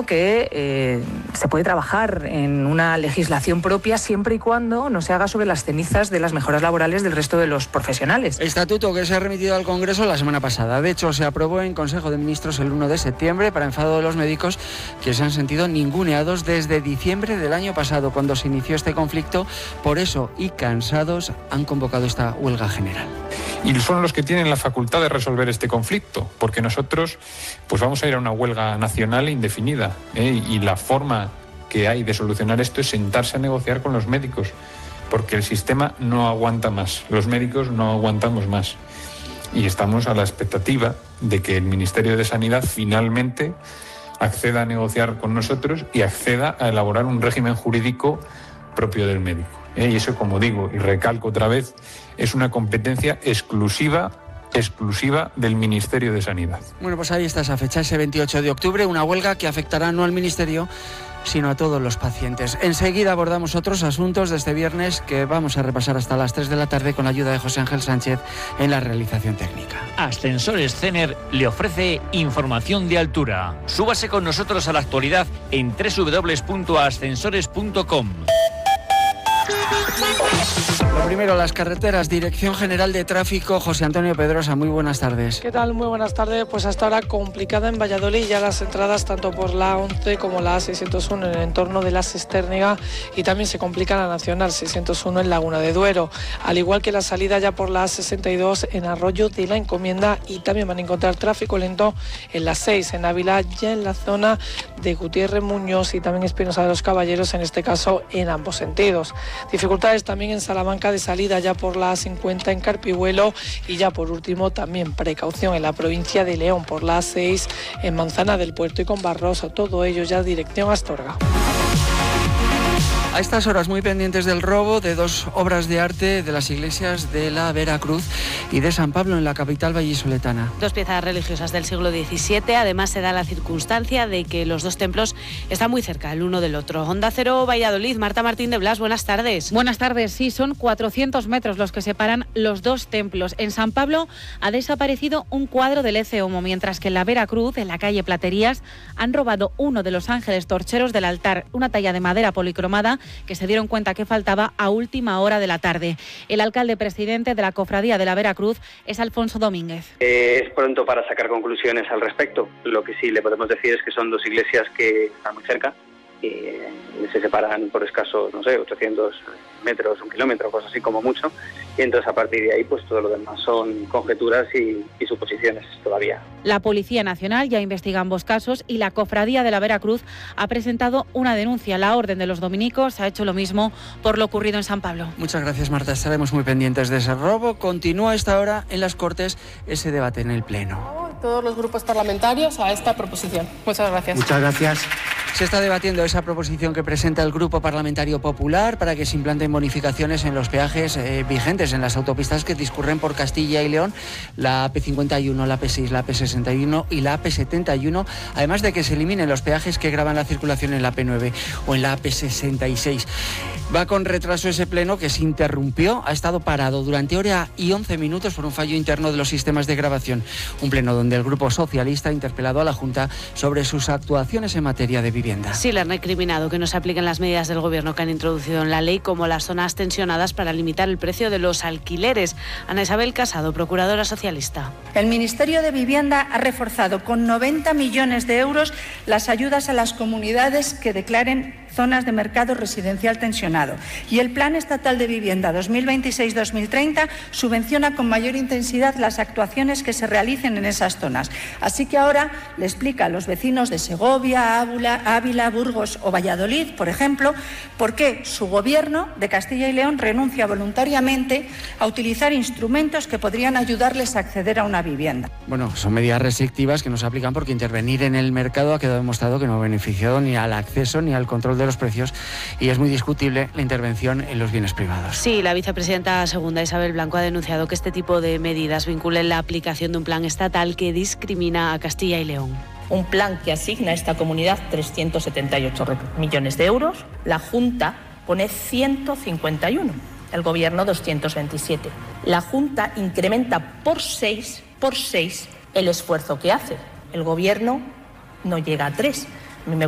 diciendo que se puede trabajar en una legislación propia siempre y cuando no se haga sobre las cenizas de las mejoras laborales del resto de los profesionales. Estatuto que se ha remitido al Congreso la semana pasada. De hecho, se aprobó en Consejo de Ministros el 1 de septiembre para enfado de los médicos que se han sentido ninguneados desde diciembre del año pasado, cuando se inició este conflicto. Por eso, y cansados, han convocado esta huelga general. Y son los que tienen la facultad de resolver este conflicto, porque nosotros pues vamos a ir a una huelga nacional indefinida, y la forma que hay de solucionar esto es sentarse a negociar con los médicos, porque el sistema no aguanta más, los médicos no aguantamos más. Y estamos a la expectativa de que el Ministerio de Sanidad finalmente acceda a negociar con nosotros y acceda a elaborar un régimen jurídico propio del médico. Y eso, como digo y recalco otra vez, es una competencia exclusiva del Ministerio de Sanidad. Bueno, pues ahí está esa fecha, ese 28 de octubre, una huelga que afectará no al Ministerio, sino a todos los pacientes. Enseguida abordamos otros asuntos de este viernes que vamos a repasar hasta las 3 de la tarde con la ayuda de José Ángel Sánchez en la realización técnica. Ascensores Cener le ofrece información de altura. Súbase con nosotros a la actualidad en www.ascensores.com. Lo primero, las carreteras. Dirección General de Tráfico, José Antonio Pedrosa, muy buenas tardes. ¿Qué tal? Muy buenas tardes. Pues hasta ahora complicada en Valladolid, ya las entradas tanto por la A11 como la A601 en el entorno de la Cisterna, y también se complica la Nacional 601 en Laguna de Duero, al igual que la salida ya por la A62 en Arroyo de la Encomienda, y también van a encontrar tráfico lento en la 6 en Ávila, ya en la zona de Gutiérrez Muñoz y también Espinosa de los Caballeros, en este caso en ambos sentidos. Dificultades también en Salamanca de salida ya por la A50 en Carpihuelo, y ya por último también precaución en la provincia de León por la A6 en Manzana del Puerto y con Barroso, todo ello ya dirección Astorga. A estas horas muy pendientes del robo de 2 obras de arte de las iglesias de la Veracruz y de San Pablo en la capital vallisoletana. 2 piezas religiosas del siglo XVII. Además se da la circunstancia de que los 2 templos están muy cerca el uno del otro. Onda Cero Valladolid, Marta Martín de Blas, buenas tardes. Buenas tardes, sí, son 400 metros los que separan los 2 templos. En San Pablo ha desaparecido un cuadro del Ecce Homo, mientras que en la Veracruz, en la calle Platerías, han robado uno de los ángeles torcheros del altar, una talla de madera policromada que se dieron cuenta que faltaba a última hora de la tarde. El alcalde presidente de la Cofradía de la Veracruz es Alfonso Domínguez. Es pronto para sacar conclusiones al respecto. Lo que sí le podemos decir es que son 2 iglesias que están muy cerca, y se separan por escasos, 800 metros, 1 kilómetro, cosas así como mucho, y entonces a partir de ahí pues todo lo demás son conjeturas y suposiciones todavía. La Policía Nacional ya investiga ambos casos y la Cofradía de la Veracruz ha presentado una denuncia. La Orden de los Dominicos ha hecho lo mismo por lo ocurrido en San Pablo. Muchas gracias, Marta, estaremos muy pendientes de ese robo. Continúa a esta hora en las Cortes ese debate en el Pleno. Todos los grupos parlamentarios a esta proposición. Muchas gracias. Muchas gracias. Se está debatiendo esa proposición que presenta el Grupo Parlamentario Popular para que se implanten bonificaciones en los peajes vigentes en las autopistas que discurren por Castilla y León, la AP51, la AP6, la AP61 y la AP71, además de que se eliminen los peajes que gravan la circulación en la AP9 o en la AP66. Va con retraso ese pleno que se interrumpió, ha estado parado durante hora y 11 minutos por un fallo interno de los sistemas de grabación. Un pleno donde el Grupo Socialista ha interpelado a la Junta sobre sus actuaciones en materia de vivienda. Sí, le han recriminado que no se apliquen las medidas del Gobierno que han introducido en la ley, como las zonas tensionadas para limitar el precio de los alquileres. Ana Isabel Casado, procuradora socialista. El Ministerio de Vivienda ha reforzado con 90 millones de euros las ayudas a las comunidades que declaren zonas de mercado residencial tensionado, y el Plan Estatal de Vivienda 2026-2030 subvenciona con mayor intensidad las actuaciones que se realicen en esas zonas. Así que ahora le explica a los vecinos de Segovia, Ávila, Burgos o Valladolid, por ejemplo, por qué su Gobierno de Castilla y León renuncia voluntariamente a utilizar instrumentos que podrían ayudarles a acceder a una vivienda. Bueno, son medidas restrictivas que no se aplican porque intervenir en el mercado ha quedado demostrado que no ha beneficiado ni al acceso ni al control de los precios, y es muy discutible la intervención en los bienes privados. Sí, la vicepresidenta segunda Isabel Blanco ha denunciado que este tipo de medidas vinculen la aplicación de un plan estatal que discrimina a Castilla y León. Un plan que asigna a esta comunidad 378 millones de euros, la Junta pone 151, el Gobierno 227. La Junta incrementa por 6 el esfuerzo que hace. El Gobierno no llega a 3.